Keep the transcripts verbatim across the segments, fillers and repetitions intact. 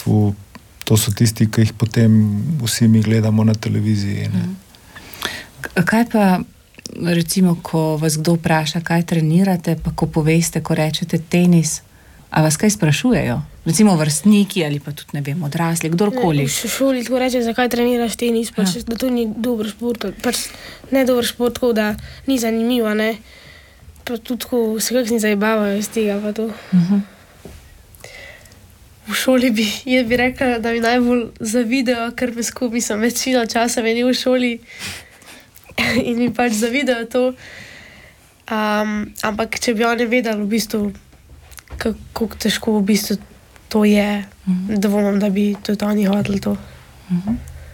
bistvu to so tisti, ki jih potem vsi mi gledamo na televiziji. Ne? Kaj pa, recimo, ko vas kdo vpraša, kaj trenirate, pa ko poveste, ko rečete tenis, a vas kaj sprašujejo? Recimo vrstniki ali pa tudi, ne vem, odrasli, kdorkoli. Ne, v šoli tako reče, zakaj treniraš tenis, pač, ja. Da to ni dober šport, pač ne dober šport, tako da ni zanimivo, ne. Pa tudi tako se kakšni zajebavajo iz tega, pa to. Uh-huh. V šoli bi, jaz bi rekla, da mi najbolj zavidajo, ker me skupaj, mislim, večino časa meni v šoli in mi pač zavidajo to. Um, ampak če bi oni vedeli v bistvu, kako težko v bistvu to je, uh-huh. da dvomim, da bi tudi oni hodili to. Uh-huh.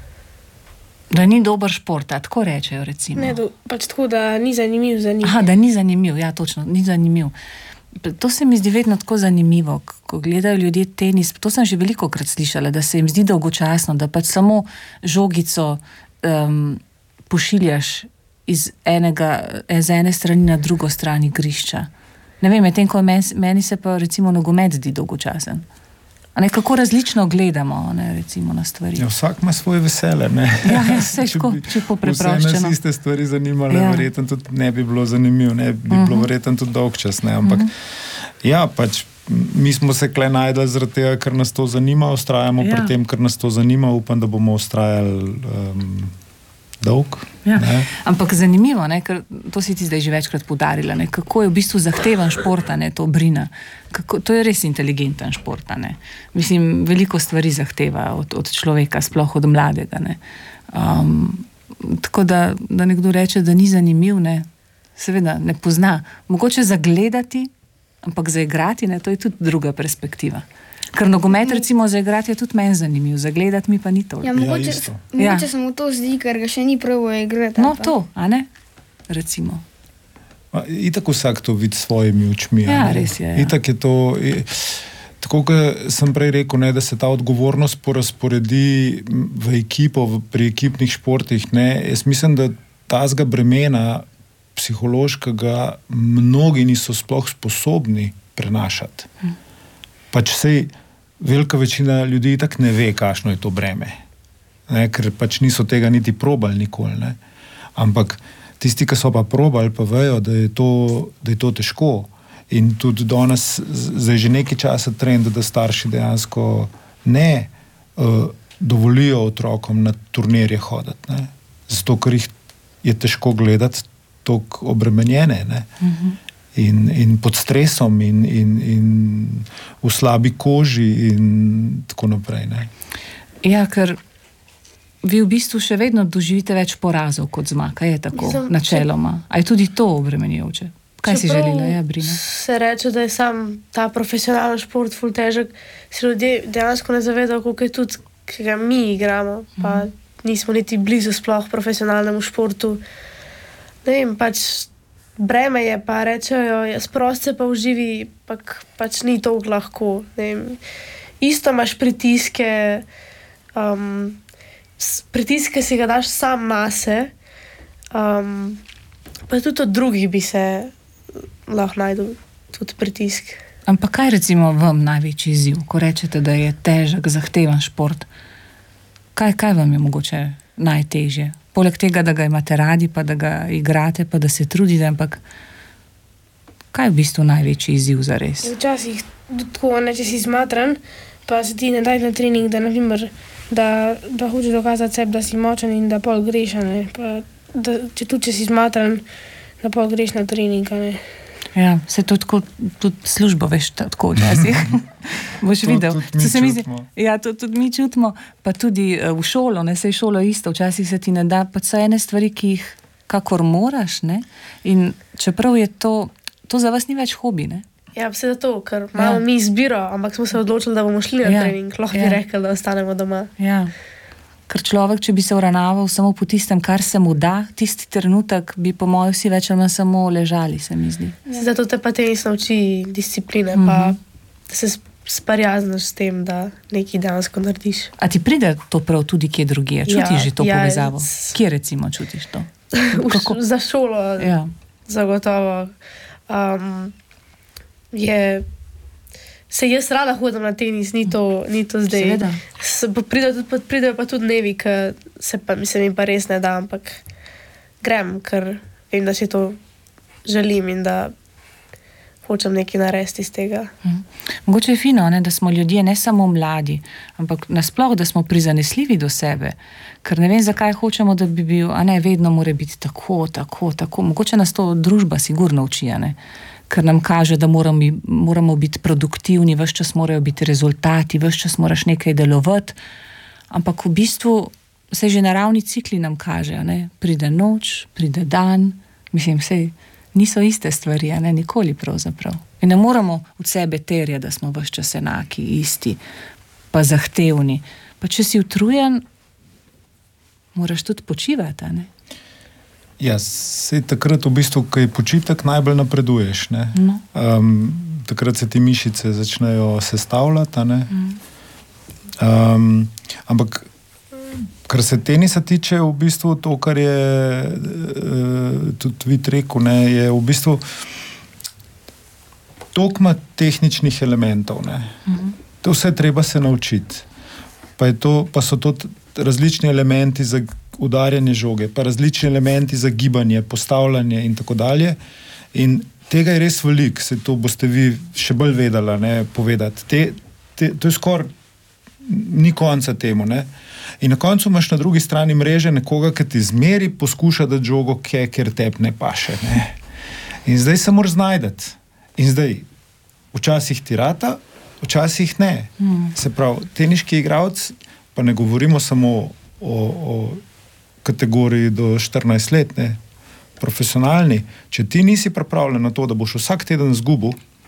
Da ni dober šport, tako rečejo, recimo. Ne, do, pač tako, da ni zanimiv za njih. Aha, da ni zanimiv, ja, točno, ni zanimiv. To se mi zdi vedno tako zanimivo, ko gledajo ljudje tenis, to sem že velikokrat slišala, da se jim zdi dolgočasno, da pač samo žogico um, pošiljaš iz enega, z ene strani na drugo strani igrišča. Ne vem, medtem ko meni, meni se pa recimo nogomet zdi dolgočasen. A ne, kako različno gledamo, ne, recimo, na stvari. Ja, vsak ima svoje vesele, ne. Ja, vse ško, če po preproščeno. Vse nas iste stvari zanimale, ja. Verjetno tudi ne bi bilo zanimivo, ne bi uh-huh. bilo verjetno tudi dolgčas, ne, ampak uh-huh. ja, pač mi smo se kle najdali zaradi tega, ker nas to zanima, ustrajamo ja. Pri tem, ker nas to zanima, upam, da bomo ustrajali um, dolg. Ja. Ampak zanimivo, ne, ker to si ti zdaj že večkrat poudarila, ne, kako je v bistvu zahteven športa, ne, to brina. Kako, to je res inteligenten športa, ne. Mislim, veliko stvari zahteva od, od človeka, sploh od mladega, ne. Um, tako da, da nekdo reče, da ni zanimiv, ne, seveda ne pozna. Mogoče zagledati, ampak zaigrati, ne, to je tudi druga perspektiva. Ker nogomet, recimo, zaigrati je tudi meni zanimiv, zagledati mi pa ni to. Ja, mogoče, ja, mogoče ja. Samo to zdi, ker ga še ni prvo igrati. No, to, a ne? Recimo. Itak vsak to vidi s svojimi očmi. Ja, res je. Ja. Itak je to, tako kot sem prej rekel, ne, da se ta odgovornost porazporedi v ekipo, v, pri ekipnih športih, ne, jaz mislim, da tazga bremena psihološkega mnogi niso sploh sposobni prenašati. Hm. Pač sej velika večina ljudi tak ne ve, kakšno je to breme. Ne, ker pač niso tega niti probali nikoli. Ne. Ampak tisti, ki so pa probali, pa vejo, da je to, da je to težko. In tudi danes, zdaj že nekaj časa trend, da starši dejansko ne uh, dovolijo otrokom na turnirje hoditi. Ne. Zato, ker jih je težko gledati toliko obremenjene. Ne. Mhm. In, in pod stresom in, in, in v slabi koži in tako naprej. Ne? Ja, ker vi v bistvu še vedno doživite več porazov kot zmag, je tako, Zem, načeloma. A je tudi to obremenjujoče? Kaj si želila, ja, Brina? Se reče, da je sam ta profesionalni šport ful težek, se ljudje dejansko ne zavedajo, koliko je tudi, ki ga mi igramo, pa mm. nismo niti blizu sploh profesionalnemu športu. Ne vem, pač breme je, pa rečejo, sprost se pa uživi, pa pač ni toliko lahko. Ne vem. Isto imaš pritiske, um, pritiske si ga daš sam nase, um, pa tudi od drugih bi se lahko najdel tudi pritisk. Ampak kaj recimo vam največji izziv, ko rečete, da je težek, zahteven šport? Kaj, kaj vam je mogoče najtežje? Poleg tega, da ga imate radi, pa da ga igrate, pa da se trudite, ampak kaj je v bistvu največji izziv za res? Včasih tako, ne, če si zmatran, pa se ti ne daj na trening, da, naprimer, da, da hočeš dokazati sebi, da si močen in da pol greš, ne. Pa, da, če tudi, če si zmatran, da pol greš na trening, ne. Ja, se to tako, tudi službo veš tako včasih. Boš videl. To tudi mi mi čutimo. Zdi, ja, to tudi mi čutimo, pa tudi uh, v šolo, ne, se je šolo isto, včasih se ti ne da, pa so ene stvari, ki jih kakor moraš, ne, in čeprav je to, to za vas ni več hobi, ne. Ja, vse za to, ker imamo ja. Mi izbiro, ampak smo se odločili, da bomo šli na ja. Trening, lahko ja. Bi rekli, da ostanemo doma. Ja. Ker človek, če bi se uravnaval samo po tistem, kar se mu da, tisti trenutek bi po mojem vsi več ali manj samo ležali, se mi zdi. Zato te pa tenis nauči discipline, mm-hmm. pa da se sparjazniš s tem, da nekaj dejansko narediš. A ti pride to prav tudi kje drugje? Čutiš ja, že to ja, povezavo? c... Kje recimo čutiš to? Kako? Za šolo ja. Zagotovo um, je Se jaz rada hodim na tenis, ni to, ni to zdaj. Seveda. Se pa pridejo tudi, pridejo pa tudi dnevi, ki se pa, mislim, mi pa res ne da, ampak grem, ker vem, da si to želim in da hočem nekaj narediti iz tega. Mhm. Mogoče je fino, ne, da smo ljudje ne samo mladi, ampak nasploh, da smo prizanesljivi do sebe, ker ne vem, zakaj hočemo, da bi bil, a ne, vedno mora biti tako, tako, tako. Mogoče nas to družba sigurno uči, a ne, ker nam kaže, da moramo, moramo biti produktivni, ves čas morajo biti rezultati, ves čas moraš nekaj delovati, ampak v bistvu se že naravni cikli nam kaže, a ne, pride noč, pride dan, mislim, sej niso iste stvari, a ne, nikoli pravzaprav. In ne moramo od sebe terja, da smo ves čas enaki, isti, pa zahtevni. Pa če si utrujen, moraš tudi počivati, a ne? Ja, sej takrat v bistvu, ko je počitek, najbolj napreduješ, ne? No. Um, takrat se ti mišice začnejo sestavljati, a ne? Mm. Um, ampak kar se tenisa tiče, v bistvu to, kar je uh, tudi vid rekel, ne, je v bistvu toliko ima tehničnih elementov, ne. Mhm. To vse treba se naučiti. Pa, je to, pa so to različni elementi za udarjanje žoge, pa različni elementi za gibanje, postavljanje in tako dalje. In tega je res veliko, se to boste vi še bolj vedela, ne, povedati. Te, te, to je skoraj ni konca temu, ne. In na koncu imaš na drugi strani mreže nekoga, ki ti zmeri poskuša dati žogo, kje, ker tep ne paše, ne. In zdaj se moraš znajdeti. In zdaj, včasih ti rata, včasih ne. Mm. Se pravi, teniški igralec, pa ne govorimo samo o, o kategoriji do štirinajst let, ne, profesionalni, če ti nisi pripravljen na to, da boš vsak teden zgubil,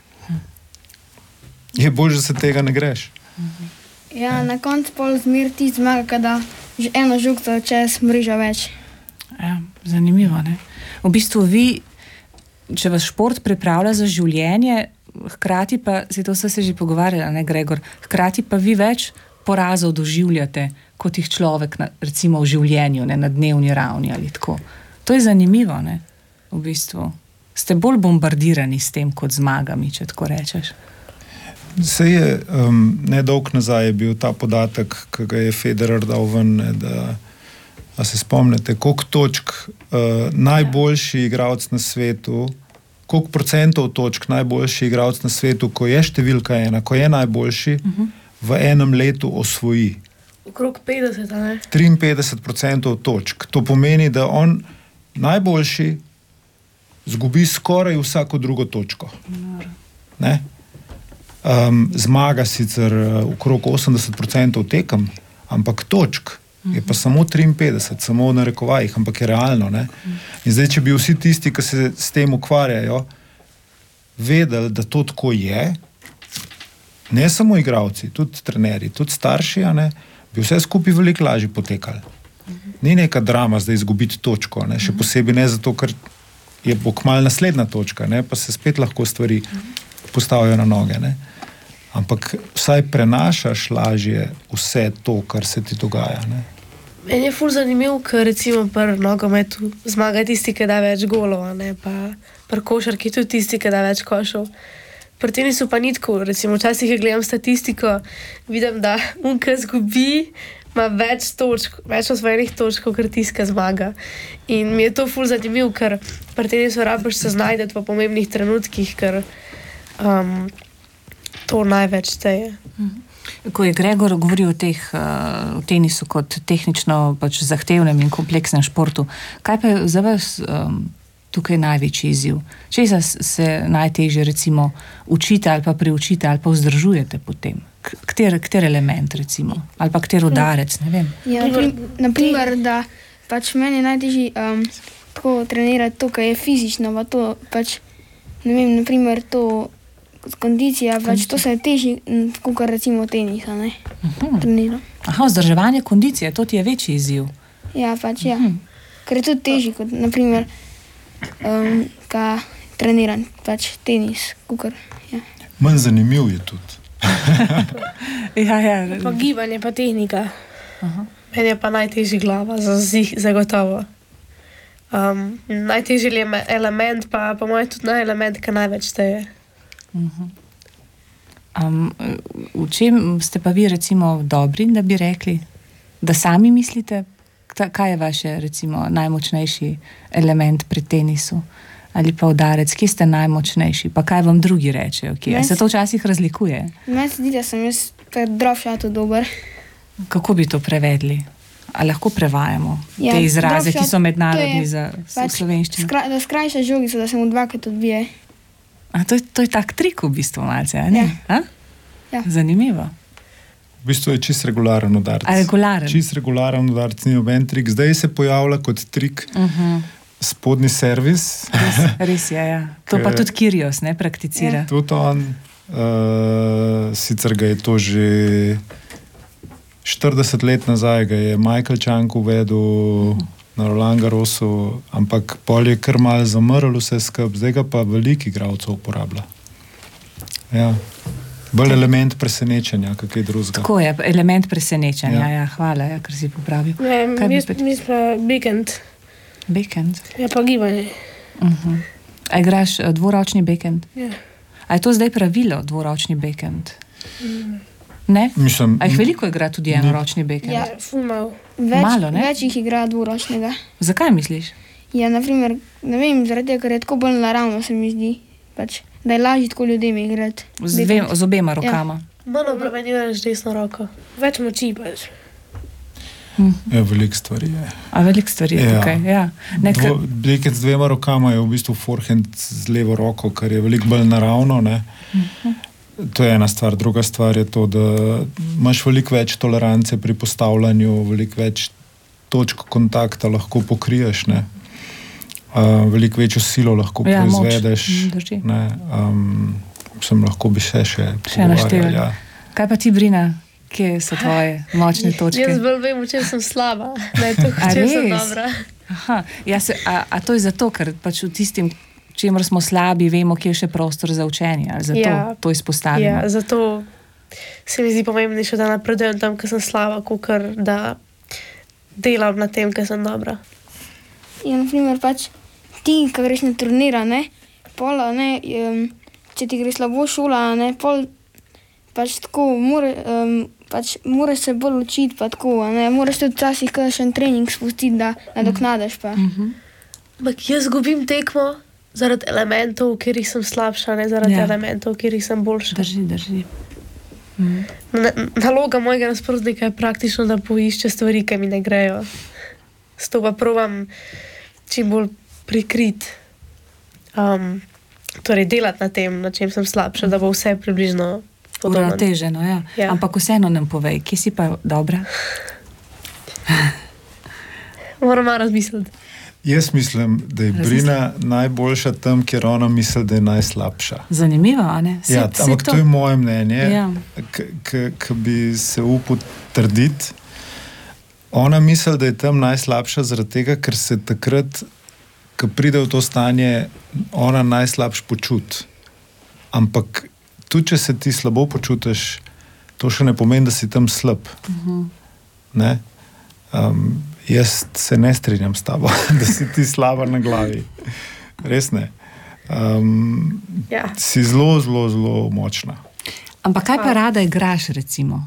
je bolj, da se tega ne greš. Ja, na koncu pol zmer ti zmaga, kada že eno žogto čez mreža več. Ja, zanimivo, ne. V bistvu vi, če vas šport pripravlja za življenje, hkrati pa, se to vse se že pogovarjala, ne, Gregor, hkrati pa vi več porazov doživljate, kot jih človek, na, recimo v življenju, ne, na dnevni ravni ali tako. To je zanimivo, ne, v bistvu. Ste bolj bombardirani s tem, kot zmagami, če tako rečeš. Se je, um, nedolg nazaj je bil ta podatek, ki ga je Federer dal ven, ne, da, a se spomnite, koliko točk uh, najboljši igralec na svetu, koliko procentov točk najboljši igralec na svetu, ko je številka ena, ko je najboljši, uh-huh. v enem letu osvoji. Okrog petdeset, a ne? triinpetdeset procentov točk. To pomeni, da on najboljši zgubi skoraj vsako drugo točko. Ne? Um, zmaga sicer uh, okrog osemdeset procentov tekem, ampak točk je pa samo triinpetdeset, samo v narekovajih, ampak je realno, ne? In zdaj, če bi vsi tisti, ki se s tem ukvarjajo, vedeli, da to tako je, ne samo igralci, tudi trenerji, tudi starši, a ne, bi vse skupaj veliko lažje potekali. Ni neka drama zdaj izgubiti točko, ne? Še posebej ne zato, ker je bo kmalu naslednja točka, ne? Pa se spet lahko stvari postavijo na noge, ne? Ampak vsaj prenašaš lažje vse to, kar se ti dogaja, ne? Meni je ful zanimiv, ker recimo pri nogometu zmaga tisti, ki da več golov, a ne, pa pri košarki tudi tisti, ki da več košov. Pri tenisu pa ni tako, recimo včasih, ki gledam statistiko, vidim, da on, ki zgubi, ima več točk, več osvojenih točk, kot tiska zmaga. In mi je to ful zanimiv, ker pri tenisu rabiš se znajdeti v pomembnih trenutkih, ker um, to največ šteje. Ko je Gregor govoril o teh, uh, o tenisu kot tehnično pač zahtevnem in kompleksnem športu, kaj pa je za vas um, tukaj največji izziv? Česa se najtežje recimo učite ali pa priučite ali pa vzdržujete potem? Kter, kter element recimo? Ali pa kter udarec, ne vem. Ja, naprimer, da pač meni je najtežji um, tako trenirati to, kar je fizično, pa to pač, ne vem, naprimer to kondicija, pač to se je težji, kot recimo tenisa, ne, uh-huh. trenira. Aha, vzdrževanje kondicije, to ti je večji izziv. Ja, pač ja. Uh-huh. Ker je tudi težji, kot naprimer, um, ka treniran, pač tenis, kukor, ja. Manj zanimiv je tudi. ja, ja. Pa gibanje, pa tehnika. Aha. Meni je pa najtežji glava, za zih, zagotovo. Um, najtežji element, pa po mojem tudi naj element, ki največ šteje. Uh-huh. Um, v čem ste pa vi recimo dobri, da bi rekli, da sami mislite, kaj je vaše recimo najmočnejši element pri tenisu ali pa udarec, kje ste najmočnejši, pa kaj vam drugi rečejo, kje se to včasih razlikuje? Meni se zdi, da sem jaz pri drop shotu dober. Kako bi to prevedli? A lahko prevajamo Ja, te izraze, drop ki so shot, mednarodni to je za pač slovenščino? Skra, da skrajša žogico, da se mu dvakrat odbije. A to je, to je tak trik v bistvu malce, a ne? Ja. A? Ja. Zanimivo. V bistvu je čist regularen udarc. A regularen? Čist regularen udarc, ni noben trik. Zdaj se pojavlja kot trik Uh-huh. spodnji servis. Res, res je, ja. To pa tudi Kyrgios, ne, prakticira. Tudi on, uh, sicer ga je to že štirideset let nazaj, ga je Michael Chang uvedel na Roland Garrosu, ampak pol je kar malo zamrl vse skup, zdaj ga pa veliko igralcev uporablja. Ja. Bolj element presenečenja, kakaj drugega. Tako je, element presenečenja, ja, Ja. ja hvala, ja, ker si popravil. Ne, Kaj bi mi, spet- mi smo backhand, Backhand. ja pa gibanje. Uh-huh. A igraš uh, dvoročni backhand? Ja. A je to zdaj pravilo, dvoročni backhand? Ne? Mislim, A jih veliko igra tudi enoročni backhand? Ja. Ja, ful mal. Več, Malo, ne? več jih igra dvoročnega. Zakaj misliš? Ja, naprimer, ne vem, zaradi tega, ker je tako bolj naravno, se mi zdi. Pač, da je lažje tako ljudem igrati. Z, dvem, z obema rokama. Manj obremenjuješ desno roko. Več moči pač. Ja, veliko stvari je. A veliko stvari je Ja. tukaj. Ja. Ne, ker- Dvo, backhand z dvema rokama je v bistvu forehand z levo roko, kar je veliko bolj naravno. Ne? To je ena stvar. Druga stvar je to, da imaš veliko več tolerance pri postavljanju, veliko več točk kontakta lahko pokriješ. Ne? Uh, veliko večjo silo lahko Ja, moč. proizvedeš. Mm, drži. Ne? Um, sem lahko bi se še Še naštevali. pogovarjali, ja. Kaj pa ti, Brina? Kje so tvoje močne točke? Jaz bolj vem, v čem sem slaba. Ne, to, A v čem sem res? dobra. Aha, ja se, a, a to je zato, ker pač v tistim, čemer smo slabi, vemo, kje je še prostor za učenje. Ali zato Ja. to izpostavimo. Ja, zato se mi zdi pomembnejše, da napredujem tam, kjer sem slaba, kot da delam na tem, kjer sem dobra. Ja, naprimer, pač ti, ko greš na turnira, ne, pol, a ne, um, če ti gre slabo šola, a ne, pol, pač tako, more, um, pač moraš se bolj učiti, pa tako, a ne, moraš tudi včasih kakšen trening spustiti, da nadoknadaš pa. Ampak jaz gubim tekmo zaradi elementov, kjer sem slabša, ne zaradi Ja. ja. elementov, kjer sem boljša. Drži, drži. Na, naloga mojega nasprotnika je praktično, da poišče stvari, ki mi ne grejo. S to pa provam čim bolj prikrit, um, torej delati na tem, na čem sem slabša, da bo vse približno podobno. Uravnoteženo, ja. Ja. Ampak vseeno nam povej, kje si pa dobra? Moram malo razmisliti. Jaz mislim, da je Brina najboljša tam, kjer ona misli, da je najslabša. Zanimivo, a ne? Se, Ja, se ampak to je moje mnenje, Ja. ki bi se upal trditi. Ona misli, da je tam najslabša zaradi tega, ker se takrat, ko pride v to stanje, ona najslabš počuti. Ampak tudi, če se ti slabo počutiš, to še ne pomeni, da si tam slab. Uh-huh. Ne? Um, jaz se ne strinjam s tabo, da si ti slaba na glavi. Res ne. Um, Ja. si zelo, zelo, zelo močna. Ampak kaj pa rada igraš, recimo?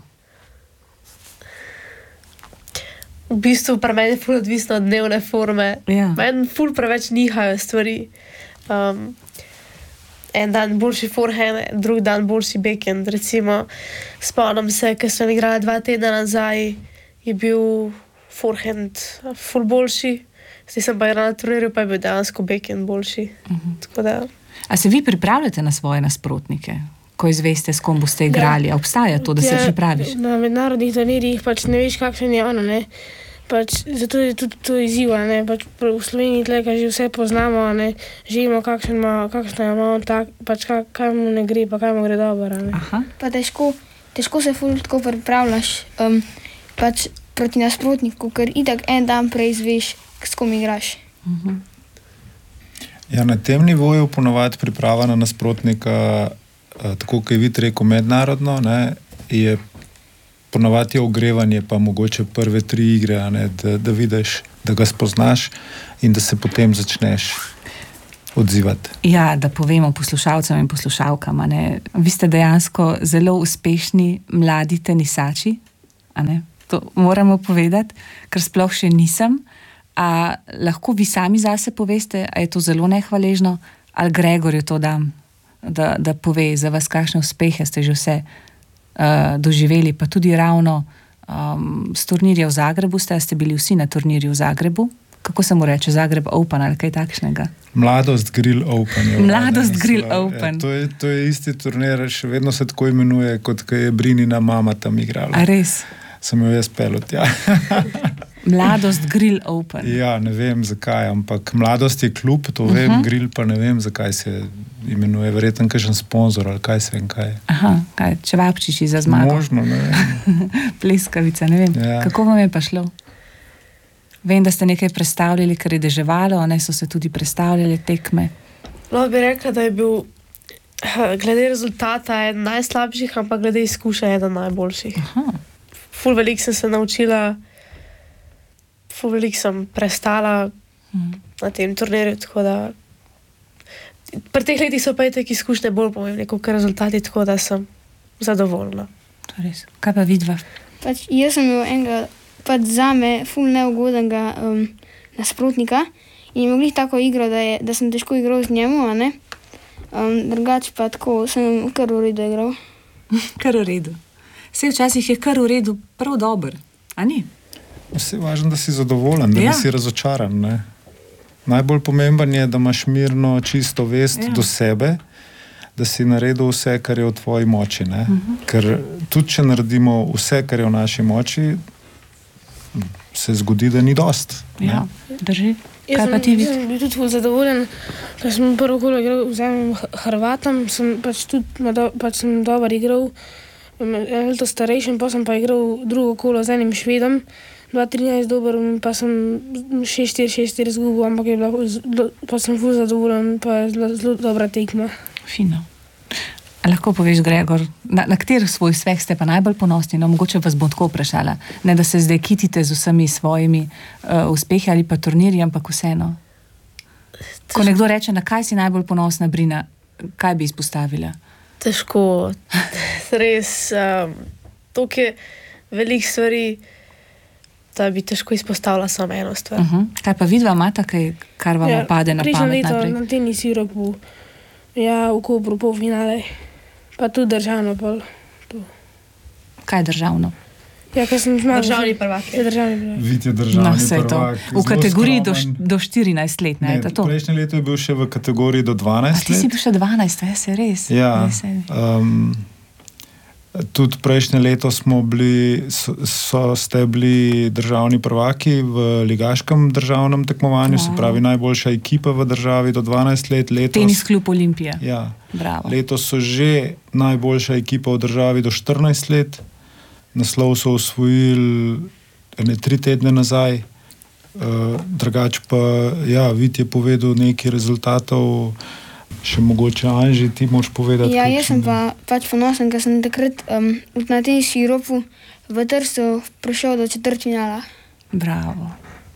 V bistvu pri meni je ful odvisno od dnevne forme. Ja. Meni ful preveč nihajo stvari. Um, en dan boljši forehand, drug dan boljši backhand. Recimo, spomnim se, ker sem igrala dva tedna nazaj, je bil forehand ful boljši, zdaj sem pa igrala na turnirju, pa je bil dejansko backhand boljši. Uh-huh. Tako da, A se vi pripravljate na svoje nasprotnike, ko izveste, s kom boste igrali? A obstaja to, da se ja, pripraviš? Na mednarodnih turnirjih pač ne veš, kakšen je ono, ne. Pač, zato je tudi to izziv, a ne. Pač v Sloveniji tleka že vse poznamo, a ne. Že imamo, kakšen ima, kakšno je imamo, tak, pač kaj, kaj mu ne gre, pa kaj mu gre dobro, a ne. Aha. Pa težko, težko se ful tako pripravljaš, um, pač proti nasprotniku, ker itak en dan prej izveš, s kom igraš. Uh-huh. Ja, na tem nivoju ponovadi priprava na nasprotnika, eh, tako kot je vid rekel, mednarodno, ne, je ponovadi je ogrevanje, pa mogoče prve tri igre, a ne, da, da vidiš, da ga spoznaš in da se potem začneš odzivati. Ja, da povemo poslušalcem in poslušalkam, a ne. Vi ste dejansko zelo uspešni mladi tenisači, a ne. To moramo povedati, ker sploh še nisem. A lahko vi sami zase poveste, a je to zelo nehvaležno, ali Gregorju to dam, da, da pove za vas, kakšne uspehe ste že vse uh, doživeli, pa tudi ravno um, s turnirja v Zagrebu ste, ste bili vsi na turnirju v Zagrebu. Kako se mu reče, Zagreb Open ali kaj takšnega? Mladost Grill Open. Je Mladost vlada, Grill ja, Open. To je, to je isti turnir, še vedno se tako imenuje, kot je Brinina mama tam igrala. A res? Sem jo jaz pel od tja. Mladost Grill Open. Ja, ne vem zakaj, ampak Mladost je klub, to uh -huh. vem, Grill pa ne vem zakaj se imenuje, verjetno kakšen sponzor ali kaj se vem kaj. Aha, kaj, čevapčiči za zmago. Možno, ne vem. Pleskavica, ne vem. Ja. Kako vam je pa šlo? Vem, da ste nekaj predstavljali, ker je deževalo, ne so se tudi predstavljali tekme. No, bi rekla, da je bil glede rezultata eden najslabših, ampak glede izkušnja eden najboljših. Aha. Ful veliko sem se naučila, ful veliko sem prestala hmm. na tem turnirju, tako da pri teh letih so pa je tek izkušnje bolj pomembne, kot rezultati, tako da sem zadovoljna. To res. Kaj pa vidva? Pač jaz sem imel enega, pač zame, ful neugodnega um, nasprotnika in je mogli tako igro, da, je, da sem težko igral z njemu, a ne? Um, drugače pa tako sem kar v redu igral. Kar v redu. Vse včasih je kar v redu, prav dober, a ni? Vse je važno, da si zadovoljen, da ja. nisi razočaran. Ne? Najbolj pomemben je, da imaš mirno, čisto vest ja. do sebe, da si naredil vse, kar je v tvoji moči. Ne? Uh-huh. Ker tudi, če naredimo vse, kar je v naši moči, se zgodi, da ni dost. Ja, drži. Jaz sem, sem bil tudi zadovoljen, da sem prvo kolo igral z enim Hrvatom, sem pač tudi do, pač sem dober igral, eno leto starejši, pa sem pa igral drugo kolo z enim Švedom, dva trinajst dober, pa sem šest štiri, šest štiri zgubil, ampak je bila, pa sem ful zadovoljen, pa je zelo, zelo dobra tekma. Fino. A lahko poveš, Gregor, na, na kateri svoj uspeh ste pa najbolj ponosni? No, mogoče vas bom tako vprašala. Ne, da se zdaj kitite z vsemi svojimi uh, uspehi ali pa turnirji, ampak vseeno. Ko nekdo reče, na kaj si najbolj ponosna, Brina, kaj bi izpostavila? Težko. Res, um, toliko je veliko stvari, da bi težko izpostavila samo eno stvar. Uh-huh. Kaj pa vidva imata, kaj, kar vam ja, pade na pamet najprej? Prejšnje leto na tenis Europu, ja, v Kopru polfinale. Pa tudi državno pol. Kaj je državno? Ja, ker sem zmagal. Državni prvak. Je državni prvak. Vid je državni no, prvak. V kategoriji do, do štirinajst let, ne? ne to? Prejšnje leto je bil še v kategoriji do dvanajst let. A ti si bil še dvanajst, je se res? Ja. Um, tudi prejšnje leto smo bili, so, so ste bili državni prvaki v ligaškem državnem tekmovanju, wow. se pravi najboljša ekipa v državi do dvanajst let. Letos, Tenis klub Olimpija. Ja. Bravo. Letos so že najboljša ekipa v državi do štirinajst let. Naslov so osvojili ene tri tedne nazaj. Uh, drugač pa, ja, Vid je povedal nekaj rezultatov, še mogoče Anži, ti moraš povedati. Ja, jaz sem pa pač ponosen, ker sem takrat um, na tenisu Evropu v Trstu prišel do četrtfinala. Bravo.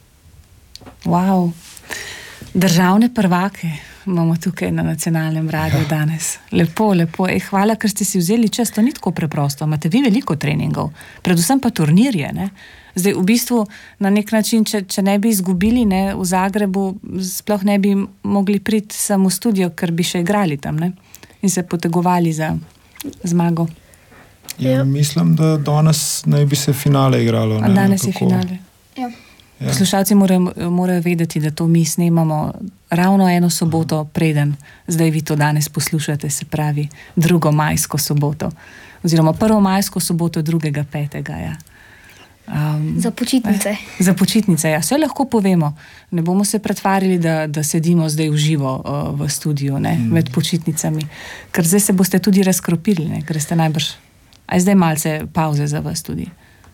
Wow. Državne prvake imamo tukaj na nacionalnem radiju ja. danes. Lepo, lepo. Ej, hvala, ker ste si vzeli čas, to ni tako preprosto. Imate vi veliko treningov, predvsem pa turnirje, ne? Zdaj, v bistvu, na nek način, če, če ne bi izgubili, ne, v Zagrebu, sploh ne bi mogli priti samo v studio, ker bi še igrali tam, ne? In se potegovali za zmago. Ja, ja. Mislim, da danes naj bi se finale igralo. A danes je finale. Ja. Ja. Poslušalci morajo, morajo vedeti, da to mi snemamo ravno eno soboto preden, zdaj vi to danes poslušate, se pravi drugo majsko soboto. Oziroma prvo majsko soboto drugega petega, ja. Um, za počitnice. Eh, za počitnice, ja. Vse lahko povemo. Ne bomo se pretvarjali, da, da sedimo zdaj v živo uh, v studiu, ne, mm. med počitnicami. Ker zdaj se boste tudi razkropili, ne, ker ste najbrž... A je zdaj malce pauze za vas tudi?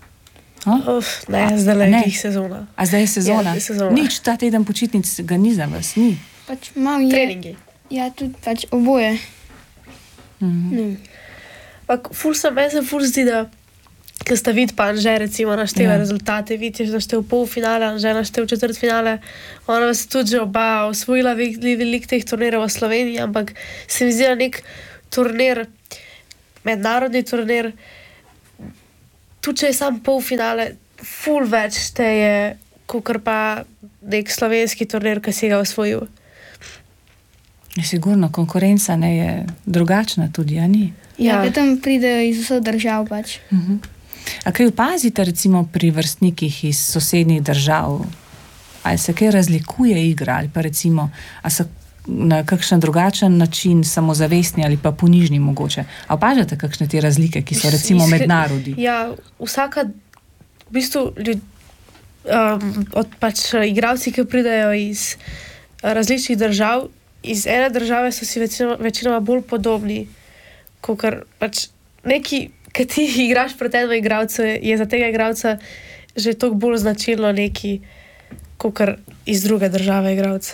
Uf, ne, zdaj je jih sezona. A zdaj je sezona? Ja, sezona. Nič, ta teden počitnic ga ni za vas, ni? Pač mam je... Treningi. Ja, tudi pač oboje. Mm-hmm. Mm. Pak, ful se meni se ful zdi, da ki sta vid pa Anže recimo naštela Ja. rezultate, vid je naštel polfinale, Anže naštel četrtfinale, ona vas tudi že oba osvojila veliko velik teh turnirov v Sloveniji, ampak se mi zdi, da nek turnir, mednarodni turnir, tudi če je sam polfinale, ful več šteje, kakor pa nek slovenski turnir, ki si ga osvojil. Je sigurno, konkurenca ne je drugačna tudi, a ni? Ja, ja. Tam pridejo iz vseh držav pač. Uh-huh. A kaj opazite recimo pri vrstnikih iz sosednjih držav? Ali se kaj razlikuje igra, ali pa recimo, a so na kakšen drugačen način samozavestni ali pa ponižni mogoče? A opažate kakšne te razlike, ki so recimo med narodi? Ja, vsaka, v bistvu, ljud, um, od pač igralci, ki pridejo iz različnih držav, iz ene države so si večino, večinoma bolj podobni, kakor pač neki, ki ti igraš proti enemu igralcu, je za tega igralca že toliko bolj značilno neki, kakor iz druge države igralca.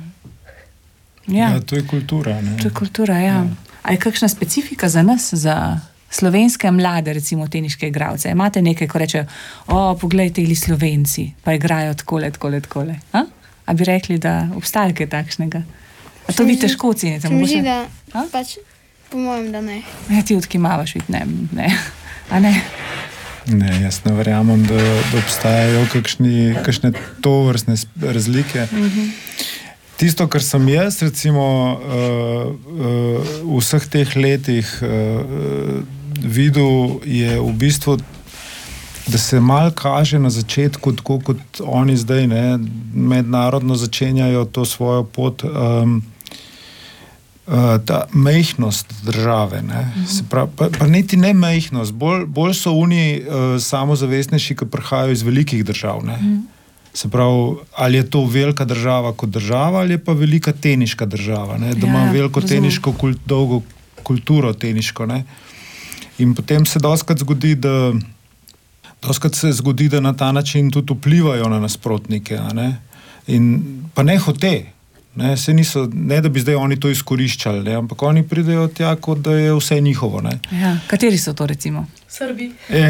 Ja, Ja, to je kultura. Ne? to je kultura, ja. A je kakšna specifika za nas, za slovenske mlade, recimo teniške igralce? Imate nekaj, ko rečejo, o, poglejte, ili Slovenci, pa igrajo takole, takole, takole. A? A bi rekli, da obstaja kaj takšnega? A to Se mi vi zdi- težko ocenite? Se mi zdi, mogoče? da A? pač, po mojem, da ne. Ja, ti odkimavaš, vid, ne, ne. A ne? Ne, jaz ne verjamem, da, da obstajajo kakšni, kakšne tovrstne sp- razlike. Mhm. Tisto, kar sem jaz recimo uh, uh, v vseh teh letih uh, videl, je v bistvu, da se mal kaže na začetku, tako kot oni zdaj, ne, mednarodno začenjajo to svojo pot, um, uh, ta majhnost države. Ne, mm-hmm. Se pravi, pa, pa niti ne majhnost, bolj, bolj so oni uh, samozavestnejši, ki prihajajo iz velikih držav. Ne. Mm-hmm. Se pravi, ali je to velika država kot država, ali je pa velika teniška država, ne, da Ja, ima veliko razumem. teniško, kult, dolgo kulturo teniško. Ne. In potem se dostakrat zgodi, da Doskrat se zgodi, da na ta način tudi vplivajo na nasprotnike. A ne? In pa ne hote. Ne? Se niso, ne da bi zdaj oni to izkoriščali, ne? Ampak oni pridejo tja, kot da je vse njihovo. Ne? Ja, kateri so to recimo? Srbi, E,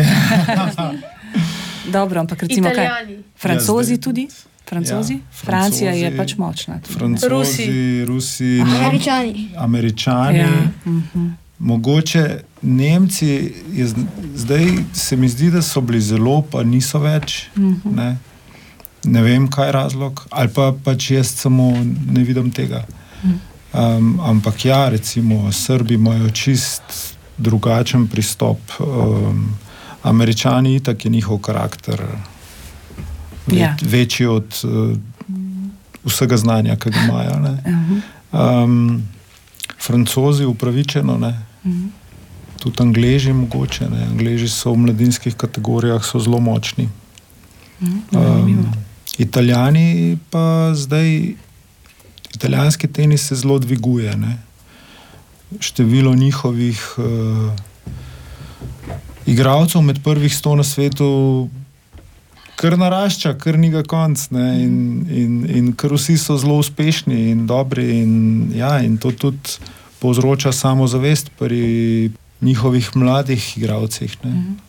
Dobro, ampak recimo kaj? Italijani, Francozi Ja, zdaj- tudi? Francozi? Ja, Francija je Francozi, pač močna. tudi. Francozi, Rusi, Rusi ne, Američani. Američani. Ja, mhm. Mogoče Nemci, je, z- zdaj se mi zdi, da so bili zelo, pa niso več. Mhm. Ne, ne vem, kaj je razlog, ali pa pač jaz samo ne vidim tega. Um, ampak ja, recimo Srbi imajo čist drugačen pristop. Um, Američani itak je njihov karakter ve, Ja. večji od uh, vsega znanja, ki ga imajo. Ne. Mhm. Um, Francozi upravičeno, ne. Mhm. Tudi Angleži mogoče, ne. Angleži so v mladinskih kategorijah so zelo močni. Mhm. Zanimivo. Um, Italijani pa zdaj, italijanski tenis se zelo dviguje. Ne. Število njihovih uh, igralcev med prvih sto na svetu kar narašča, kar ni ga konc. Ne. In, in, in kar vsi so zelo uspešni in dobri. In, ja, in to tudi povzroča samozavest pri njihovih mladih igralcih. Ne. Mhm.